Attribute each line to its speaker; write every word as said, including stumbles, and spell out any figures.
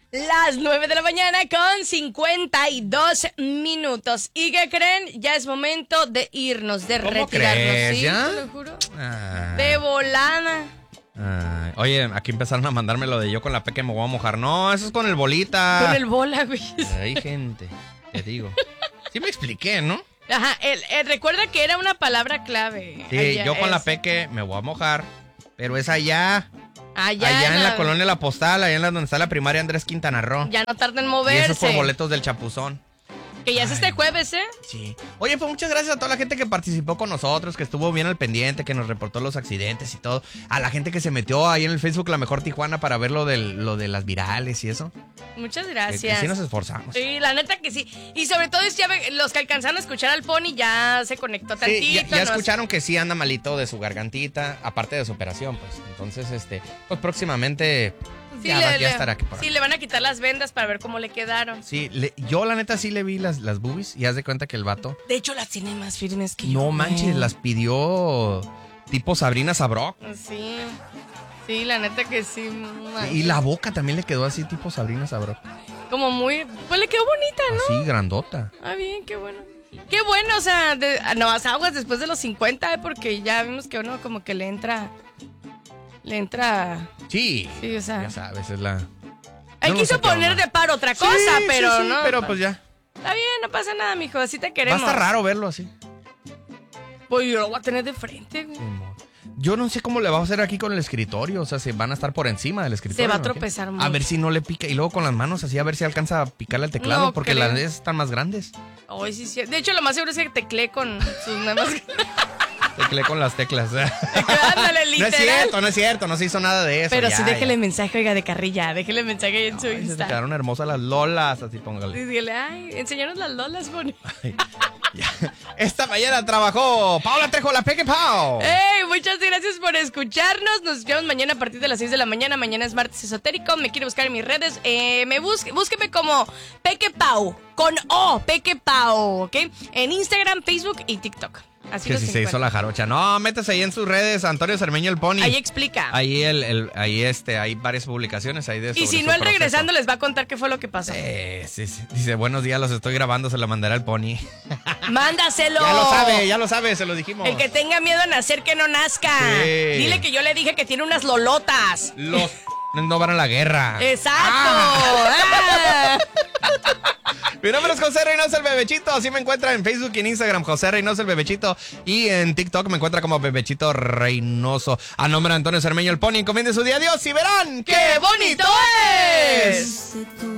Speaker 1: Las nueve de la mañana con cincuenta y dos minutos. ¿Y qué creen? Ya es momento de irnos, de
Speaker 2: ¿Cómo
Speaker 1: retirarnos.
Speaker 2: crees?
Speaker 1: ¿Sí?
Speaker 2: ¿Ya?
Speaker 1: Te lo juro.
Speaker 2: Ah.
Speaker 1: De volada.
Speaker 2: Ah. Oye, aquí empezaron a mandarme lo de yo con la peque me voy a mojar. No, eso es con el bolita.
Speaker 1: Con el bola, güey.
Speaker 2: Ay, gente, te digo. Sí me expliqué, ¿no?
Speaker 1: Ajá, el, el, recuerda que era una palabra clave.
Speaker 2: Sí,
Speaker 1: allá
Speaker 2: yo con
Speaker 1: es.
Speaker 2: la peque me voy a mojar, pero es allá.
Speaker 1: Allá,
Speaker 2: Allá en la
Speaker 1: la-
Speaker 2: colonia La Postal, allá en la donde está la primaria Andrés Quintana Roo.
Speaker 1: Ya no tarda en
Speaker 2: Y
Speaker 1: moverse.
Speaker 2: eso es por boletos del Chapuzón.
Speaker 1: Que ya es
Speaker 2: Ay.
Speaker 1: este jueves, ¿eh?
Speaker 2: Sí. Oye, pues muchas gracias a toda la gente que participó con nosotros, que estuvo bien al pendiente, que nos reportó los accidentes y todo. A la gente que se metió ahí en el Facebook La Mejor Tijuana para ver lo, del, lo de las virales y eso.
Speaker 1: Muchas
Speaker 2: Que,
Speaker 1: gracias.
Speaker 2: que sí nos esforzamos.
Speaker 1: Sí, la neta que sí. Y sobre todo es ya ve- los que alcanzaron a escuchar al Pony ya se conectó tantito.
Speaker 2: Sí, ya, ya
Speaker 1: ¿no?
Speaker 2: escucharon que sí anda malito de su gargantita, aparte de su operación, pues. Entonces, este, pues próximamente
Speaker 1: Sí,
Speaker 2: ya,
Speaker 1: le,
Speaker 2: va- ya
Speaker 1: le-
Speaker 2: estará aquí por
Speaker 1: sí,
Speaker 2: acá.
Speaker 1: le van a quitar las vendas para ver cómo le quedaron.
Speaker 2: Sí, le- yo la neta sí le vi las, las boobies y haz de cuenta que el vato,
Speaker 1: De hecho, las tiene más firmes que yo.
Speaker 2: no manches, las pidió tipo Sabrina Sabrok.
Speaker 1: Sí, sí, la neta que sí. man.
Speaker 2: Y la boca también le quedó así tipo Sabrina Sabrok.
Speaker 1: Como muy... Pues le quedó bonita, ¿no?
Speaker 2: Así, grandota.
Speaker 1: Ah, bien, qué bueno. Qué bueno, o sea, de, no más aguas después de los cincuenta, ¿eh? Porque ya vimos que uno como que le entra... Le entra...
Speaker 2: Sí,
Speaker 1: Sí, o sea...
Speaker 2: ya sabes, es la...
Speaker 1: Él
Speaker 2: Yo no
Speaker 1: quiso
Speaker 2: sé qué
Speaker 1: poner
Speaker 2: onda.
Speaker 1: de par otra
Speaker 2: Sí,
Speaker 1: cosa,
Speaker 2: sí,
Speaker 1: pero
Speaker 2: sí,
Speaker 1: no...
Speaker 2: pero pues ya.
Speaker 1: Está bien, no pasa nada, mijo, así te
Speaker 2: Va
Speaker 1: queremos.
Speaker 2: a estar raro verlo así.
Speaker 1: Pues yo lo voy a tener de frente, güey.
Speaker 2: Yo no sé cómo le va a hacer aquí con el escritorio. O sea, se van a estar por encima del escritorio.
Speaker 1: Se va a
Speaker 2: me imagino.
Speaker 1: tropezar
Speaker 2: A
Speaker 1: mucho.
Speaker 2: ver si no le pica. Y luego con las manos así, a ver si alcanza a picarle al teclado.
Speaker 1: No
Speaker 2: porque
Speaker 1: creo.
Speaker 2: las veces están más grandes.
Speaker 1: Ay, sí, sí. De hecho, lo más seguro es que teclee con sus nada más.
Speaker 2: Teclé con las teclas.
Speaker 1: Ándale,
Speaker 2: No
Speaker 1: literal.
Speaker 2: es cierto, no es cierto. No se hizo nada de eso.
Speaker 1: Pero
Speaker 2: ya,
Speaker 1: sí, déjele
Speaker 2: ya.
Speaker 1: mensaje, oiga, de carrilla. Déjele mensaje ahí en su
Speaker 2: Ay, se te
Speaker 1: Insta.
Speaker 2: quedaron hermosas las lolas. Así póngale.
Speaker 1: Y dígale, ay, enseñanos las lolas, Bonnie.
Speaker 2: Ya. Esta mañana trabajó Paula Trejo, la Peque Pau.
Speaker 1: ¡Ey! Muchas gracias por escucharnos. Nos vemos mañana a partir de las seis de la mañana. Mañana es martes esotérico. Me quiere buscar en mis redes. Eh, me busque, búsqueme como Peque Pau. Con O, Peque Pau, ¿ok? En Instagram, Facebook y TikTok. Así
Speaker 2: Que
Speaker 1: los
Speaker 2: si se hizo
Speaker 1: encuentro.
Speaker 2: la jarocha. No, métese ahí en sus redes, Antonio Cermeño el Pony.
Speaker 1: Ahí explica.
Speaker 2: Ahí el, el, ahí este, hay varias publicaciones ahí de
Speaker 1: y
Speaker 2: sobre
Speaker 1: si
Speaker 2: su
Speaker 1: no, él
Speaker 2: proceso.
Speaker 1: regresando les va a contar qué fue lo que pasó.
Speaker 2: Eh, sí, sí. Dice, buenos días, los estoy grabando, se lo mandará el Pony.
Speaker 1: ¡Mándaselo!
Speaker 2: Ya lo sabe, ya lo sabe, se lo dijimos.
Speaker 1: El que tenga miedo a nacer, que no nazca.
Speaker 2: Sí.
Speaker 1: Dile que yo le dije que tiene unas lolotas.
Speaker 2: Los no van a la guerra.
Speaker 1: ¡Exacto!
Speaker 2: Ah.
Speaker 1: Ah.
Speaker 2: Mi nombre es José Reynoso el Bebechito. Así me encuentra en Facebook y en Instagram, José Reynoso el Bebechito. Y en TikTok me encuentra como Bebechito Reynoso. A nombre de Antonio Cermeño el Pony. Encomiende su día a Dios y verán
Speaker 1: ¡Qué bonito es!